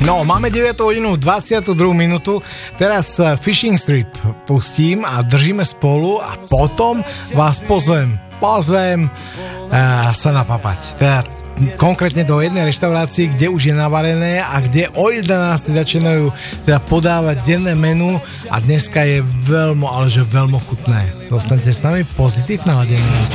No, máme 9 hodinu 22 minútu, teraz Fishing Strip pustím a držíme spolu a potom vás pozvem sa napapať. Teda konkrétne do jednej reštaurácie, kde už je navarené a kde o 11 začínajú teda podávať denné menu a dneska je veľmi, ale že veľmi chutné. Dostanete s nami pozitív naladenie.